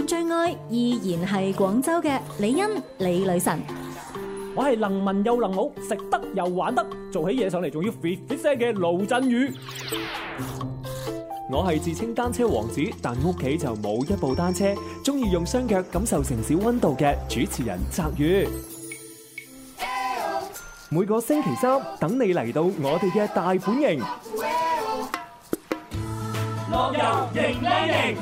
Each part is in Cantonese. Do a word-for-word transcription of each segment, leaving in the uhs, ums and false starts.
最愛依然係廣州嘅李欣李女神。 我係能文又能武，食得又玩得，做起嘢上嚟仲要 fit fit 聲嘅盧振宇。 我係自稱單車王子，但屋企就冇一部單車，中意用雙腳感受城市溫度嘅主持人澤宇。每個星期三等你嚟到我哋嘅大本營， 樂遊型靚型。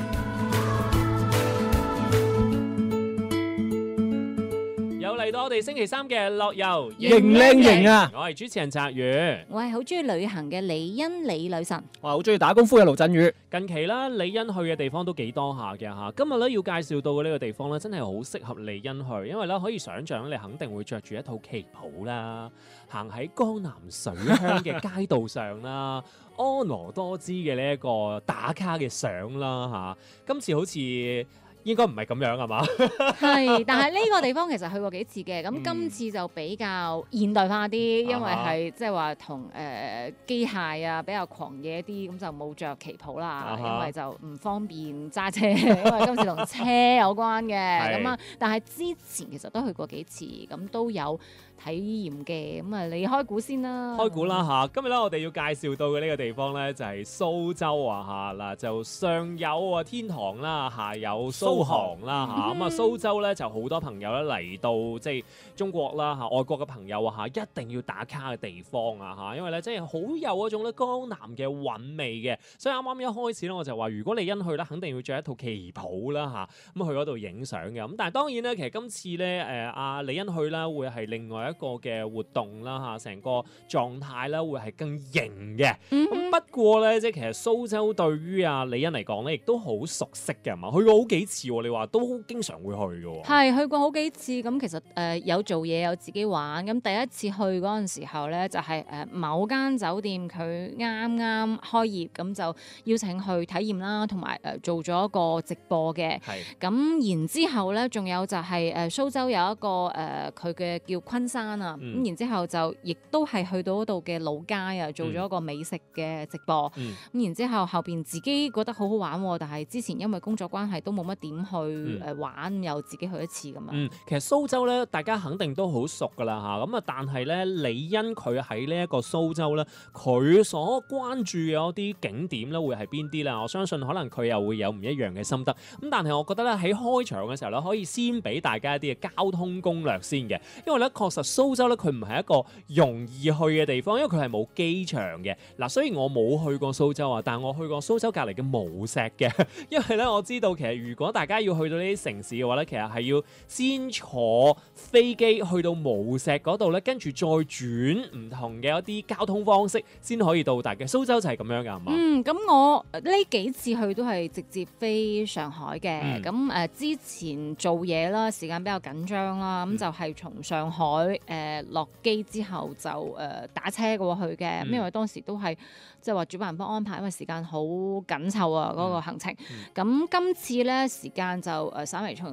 又嚟到我哋星期三嘅樂遊型靚型啊！ 我係主持人澤宇， 我係好中意旅行嘅李欣李女神。 我係好中意打功夫嘅盧振宇。 近期啦，李欣去嘅地方都幾多下嘅嚇。今日咧要介紹到嘅呢個地方咧，真係好適合李欣去，因為咧可以想像你肯定會着住一套旗袍啦，行喺江南水鄉嘅街道上啦，婀娜多姿嘅呢一個打卡嘅相啦嚇。今次好似應該唔係咁樣係嘛？ 係，但係呢個地方其實去過幾次嘅，咁今次就比較現代化啲，因為係即係話同誒機械啊比較狂野啲，咁就冇着旗袍啦，因為就唔方便揸車，因為今次同車有關嘅。咁啊，但係之前其實都去過幾次，咁都有體驗嘅。咁啊，你開估先啦。 開估啦嚇！今日咧我哋要介紹到嘅呢個地方咧就係蘇州啊嚇嗱，就上有啊天堂啦，下有蘇杭啦嚇。咁啊蘇州咧就好多朋友咧嚟到即係中國啦嚇，外國嘅朋友啊嚇，一定要打卡嘅地方啊嚇，因為咧真係好有嗰種咧江南嘅韻味嘅。所以啱啱一開始咧我就話，如果你欣去咧，肯定要着一套旗袍啦嚇，咁去嗰度影相嘅。咁但係當然咧，其實今次咧誒阿李欣去啦，會係另外一個嘅活動啦嚇，成個狀態咧會係更型嘅。咁、嗯、不過咧，即係其實蘇州對於阿李欣嚟講咧，亦都好熟悉嘅嘛，去過好幾次喎。你話都經常會去嘅喎。 係去過好幾次，咁其實誒、呃、有做嘢有自己玩。咁第一次去嗰陣時候咧，就係、是、誒某間酒店佢啱啱開業，咁就邀請去體驗啦，同埋誒做咗一個直播嘅。係。咁然之後咧，仲有就係誒蘇州有一個誒佢嘅叫昆山啊。咁、嗯、然之後就亦都係去到嗰度嘅老街啊，做咗一個美食嘅直播。咁、嗯、然之後後邊自己覺得好好玩，但係之前因為工作關係都冇乜點去誒玩，嗯、又自己去一次咁樣。 嗯，其實蘇州咧，大家肯定都好熟噶啦嚇。咁啊，但係咧，李欣佢喺呢一個蘇州咧，佢所關注嘅一啲景點咧，會係邊啲咧？我相信可能佢又會有唔一樣嘅心得。咁但係我覺得咧，喺開場嘅時候咧，可以先俾大家一啲嘅交通攻略先嘅，因為咧確實蘇州咧佢唔係一個容易去嘅地方，因為佢係冇機場嘅。嗱，雖然我冇去過蘇州啊，但係我去過蘇州隔離嘅無錫嘅，因為咧我知道其實如果大家要去到呢啲城市嘅話咧，其實係要先坐飛機去到無錫嗰度咧，跟住再轉唔同嘅一啲交通方式先可以到達嘅。蘇州就係咁樣㗎，係嘛？ 嗯，咁我呢幾次去都係直接飛上海嘅。咁、嗯、誒、呃、之前做嘢啦，時間比較緊張啦，咁、嗯、就係從上海誒落機之後就誒、呃、打車過去嘅、嗯，因為當時都係即係話主辦人幫安排，因為時間好緊湊啊嗰、那個行程。咁、嗯嗯、今次咧時間就誒稍微從